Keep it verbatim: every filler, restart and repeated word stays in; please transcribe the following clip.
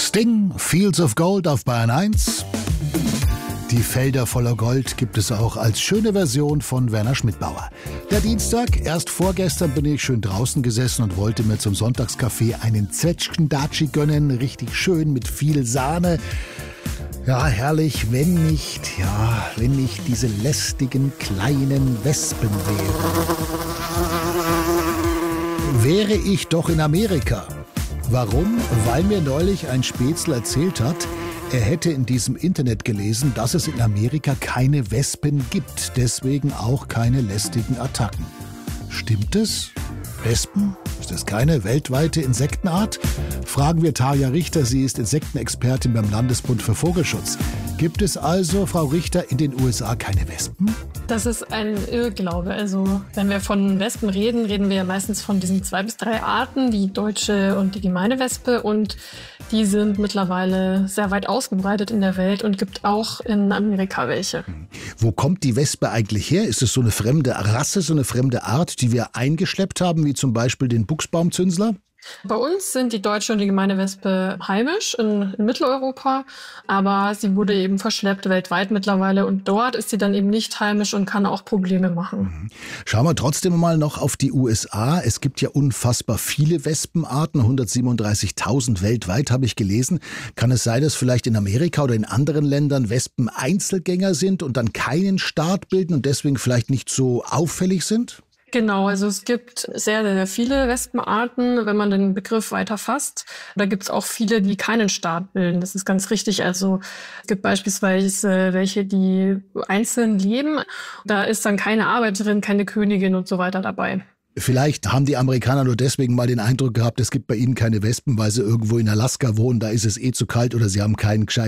Sting, Fields of Gold auf Bayern eins. Die Felder voller Gold gibt es auch als schöne Version von Werner Schmidbauer. Der Dienstag, erst vorgestern bin ich schön draußen gesessen und wollte mir zum Sonntagskaffee einen Zwetschgendatschi gönnen, richtig schön mit viel Sahne. Ja, herrlich, wenn nicht, ja, wenn nicht diese lästigen kleinen Wespen wären. Wäre ich doch in Amerika. Warum? Weil mir neulich ein Spätzle erzählt hat, er hätte in diesem Internet gelesen, dass es in Amerika keine Wespen gibt, deswegen auch keine lästigen Attacken. Stimmt es? Wespen? Ist das keine weltweite Insektenart? Fragen wir Tarja Richter, sie ist Insektenexpertin beim Landesbund für Vogelschutz. Gibt es also, Frau Richter, in den U S A keine Wespen? Das ist ein Irrglaube. Also wenn wir von Wespen reden, reden wir ja meistens von diesen zwei bis drei Arten, die deutsche und die gemeine Wespe. Und die sind mittlerweile sehr weit ausgebreitet in der Welt und gibt auch in Amerika welche. Wo kommt die Wespe eigentlich her? Ist es so eine fremde Rasse, so eine fremde Art, die wir eingeschleppt haben, wie zum Beispiel den Buchsbaumzünsler? Bei uns sind die deutsche und die gemeine Wespe heimisch in, in Mitteleuropa, aber sie wurde eben verschleppt weltweit mittlerweile und dort ist sie dann eben nicht heimisch und kann auch Probleme machen. Schauen wir trotzdem mal noch auf die U S A. Es gibt ja unfassbar viele Wespenarten, hundertsiebenunddreißigtausend weltweit, habe ich gelesen. Kann es sein, dass vielleicht in Amerika oder in anderen Ländern Wespen Einzelgänger sind und dann keinen Staat bilden und deswegen vielleicht nicht so auffällig sind? Genau, also es gibt sehr, sehr viele Wespenarten, wenn man den Begriff weiter fasst. Da gibt es auch viele, die keinen Staat bilden. Das ist ganz richtig. Also es gibt beispielsweise welche, die einzeln leben. Da ist dann keine Arbeiterin, keine Königin und so weiter dabei. Vielleicht haben die Amerikaner nur deswegen mal den Eindruck gehabt, es gibt bei ihnen keine Wespen, weil sie irgendwo in Alaska wohnen, da ist es eh zu kalt oder sie haben keinen gescheiten